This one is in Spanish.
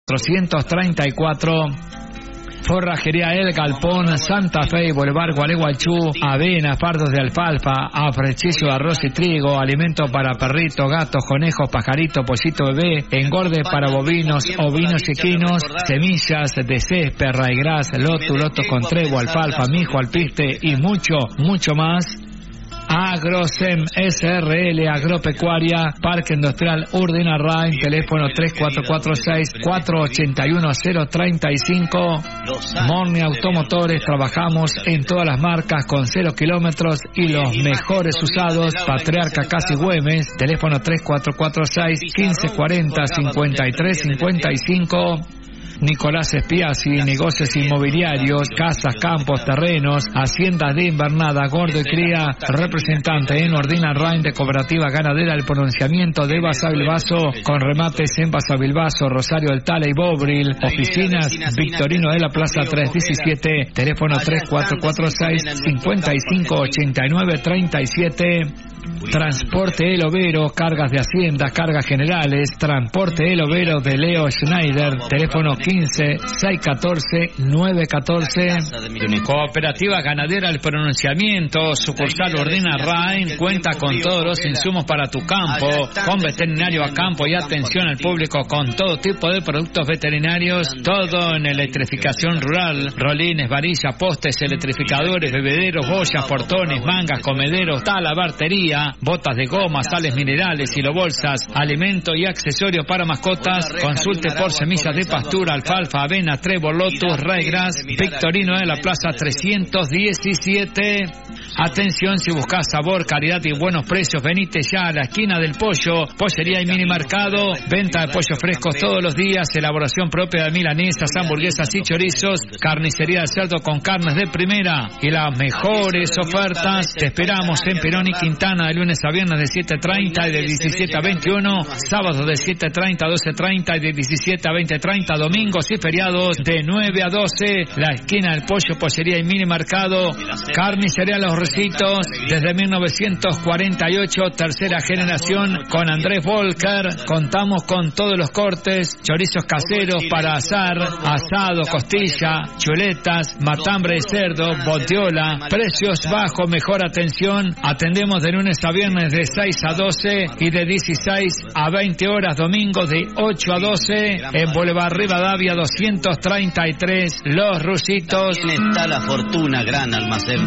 434. Forrajería El Galpón, Santa Fe, Boulevard Gualeguaychú, avena, fardos de alfalfa, afrechizo de arroz y trigo, alimento para perrito, gatos, conejos, pajarito, pollito bebé, engorde para bovinos, ovinos y equinos, semillas de césped, raigras, loto con trevo, alfalfa, mijo, alpiste y mucho más. Agrosem SRL Agropecuaria, Parque Industrial Urdinarrain, teléfono 3446-481-035. Morni Automotores, trabajamos en todas las marcas con 0 kilómetros y los mejores usados. Patriarca Casi Güemes, teléfono 3446-1540-5355. Nicolás Espiazzi, negocios inmobiliarios, casas, campos, terrenos, haciendas de invernada, gordo y cría, representante en Urdinarrain de Cooperativa Ganadera El Pronunciamiento de Basavilbaso, con remates en Basavilbaso, Rosario del Tala y Bobril, oficinas Victorino de la Plaza 317, teléfono 3446-558937. Transporte El Overo, cargas de Hacienda, cargas generales. Transporte El Overo de Leo Schneider, teléfono 15-614-914. Cooperativa Ganadera El Pronunciamiento, sucursal Urdinarrain, cuenta con todos los insumos para tu campo, con veterinario a campo y atención al público con todo tipo de productos veterinarios, todo en electrificación rural, rolines, varillas, postes, electrificadores, bebederos, boyas, portones, mangas, comederos, talabartería, botas de goma, sales minerales, silobolsas, alimento y accesorios para mascotas. Consulte por semillas de pastura, alfalfa, avena, trébol, lotus, raigras. Victorino de la Plaza 317. Atención, si buscas sabor, calidad y buenos precios, venite ya a la esquina del pollo. Pollería y mini mercado, venta de pollos frescos todos los días, elaboración propia de milanesas, hamburguesas y chorizos, carnicería de cerdo con carnes de primera y las mejores ofertas. Te esperamos en Perón y Quintana de lunes a viernes de 7:30 y de 17 a 21, sábados de 7:30 a 12:30 y de 17 a 20:30, domingos y feriados de 9 a 12. La esquina del pollo, pollería y mini mercado, carnicería Los Recitos, desde 1948, tercera generación con Andrés Volker. Contamos con todos los cortes, chorizos caseros para asar, asado, costilla, chuletas, matambre de cerdo, bondiola, precios bajos, mejor atención. Atendemos de lunes a viernes de 6 a 12 y de 16 a 20 horas, domingos de 8 a 12 en Boulevard Rivadavia 233, Los Rusitos. Está la fortuna, gran almacén.